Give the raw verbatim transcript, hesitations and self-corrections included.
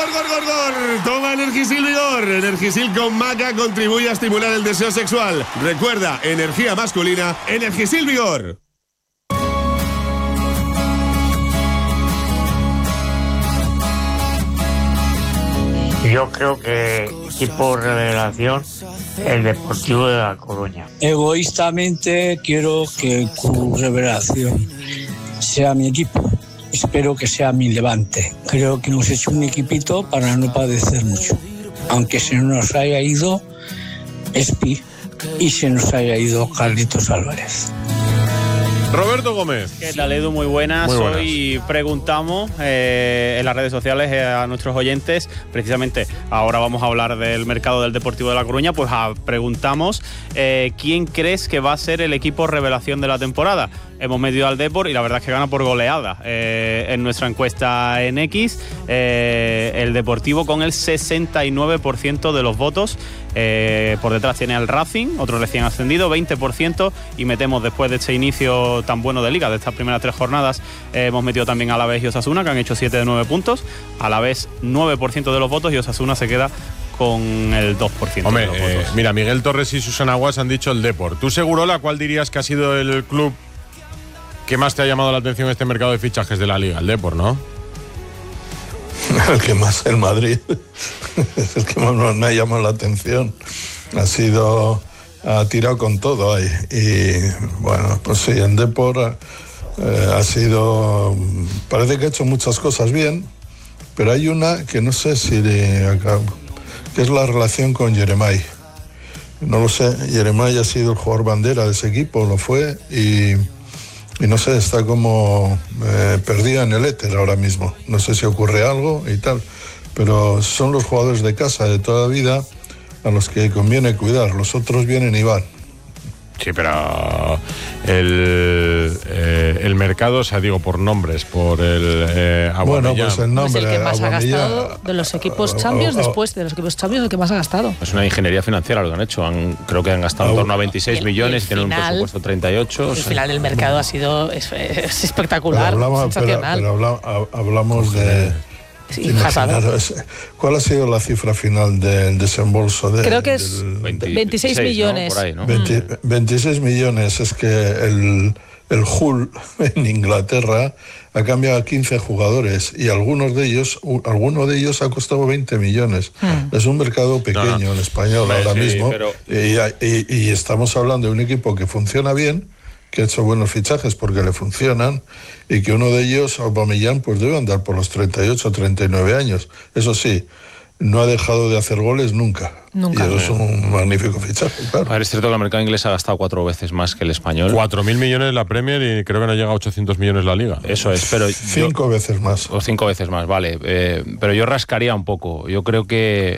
gor, gor, gor, gor! Toma Energisil Vigor. Energisil con maca contribuye a estimular el deseo sexual. Recuerda, energía masculina, Energisil Vigor. Yo creo que equipo revelación, el Deportivo de La Coruña. Egoístamente quiero que tu revelación sea mi equipo. Espero que sea mi Levante. Creo que hemos hecho un equipito para no padecer mucho. Aunque se nos haya ido Espi y se nos haya ido Carlitos Álvarez. Roberto Gómez. ¿Qué tal, Edu? Muy buenas. Muy buenas. Hoy preguntamos eh, en las redes sociales eh, a nuestros oyentes, precisamente ahora vamos a hablar del mercado del Deportivo de La Coruña, pues a, preguntamos eh, ¿quién crees que va a ser el equipo revelación de la temporada? Hemos medido al Depor y la verdad es que gana por goleada. Eh, en nuestra encuesta en X, eh, el Deportivo con el sesenta y nueve por ciento de los votos. Eh, por detrás tiene al Racing, otro recién ascendido, veinte por ciento. Y metemos, después de este inicio tan bueno de Liga, de estas primeras tres jornadas, eh, hemos metido también a Alavés y Osasuna, que han hecho siete de nueve puntos. Alavés, nueve por ciento de los votos, y Osasuna se queda con el dos por ciento. Hombre, de los eh, votos. mira, Miguel Torres y Susana Guas han dicho el Depor. ¿Tú, Segurola, cuál dirías que ha sido el club que más te ha llamado la atención en este mercado de fichajes de la Liga? El Depor, ¿no? El que más, el Madrid. Es el que más me ha llamado la atención. Ha sido, ha tirado con todo ahí. Y bueno, pues sí, el Depor eh, ha sido, parece que ha hecho muchas cosas bien, pero hay una que no sé si le acabo, que es la relación con Jeremai. No lo sé, Jeremai ha sido el jugador bandera de ese equipo, lo fue, y Y no sé, está como eh, perdida en el éter ahora mismo. No sé si ocurre algo y tal, pero son los jugadores de casa de toda la vida a los que conviene cuidar. Los otros vienen y van. Sí, pero el, eh, el mercado, o sea, digo, por nombres, por el eh, Bueno, pues el nombre. Es el que más ha Aubameyang, gastado de los equipos Champions, después de los equipos Champions, el que más ha gastado. Es una ingeniería financiera lo que han hecho. Han, creo que han gastado en torno a veintiséis Y el- millones y y el tienen un final- presupuesto treinta y ocho. El o sea, final del mercado ha sido es, es espectacular, Pero hablamos, pero, sensacional. pero habla- ha- hablamos de... Sí, imaginaros, ¿cuál ha sido la cifra final del desembolso? De, Creo que es del, veinte, veintiséis millones. ¿no? Por ahí, ¿no? veinte, veintiséis millones. Es que el, el Hull en Inglaterra ha cambiado a quince jugadores y algunos de ellos alguno de ellos ha costado veinte millones. Mm. Es un mercado pequeño, no, no. el español Hombre, ahora sí, mismo. pero... y, y, y estamos hablando de un equipo que funciona bien, que ha hecho buenos fichajes porque le funcionan, y que uno de ellos, Aubameyang, pues debe andar por los treinta y ocho, treinta y nueve años. Eso sí, no ha dejado de hacer goles nunca. Nunca. Y eso es un magnífico fichaje, claro. A ver, es cierto que el mercado inglés ha gastado cuatro veces más que el español. Cuatro mil millones la Premier y creo que no llega a ochocientos millones la Liga. Eso es, pero... Cinco yo, veces más. O cinco veces más, vale. Eh, pero yo rascaría un poco. Yo creo que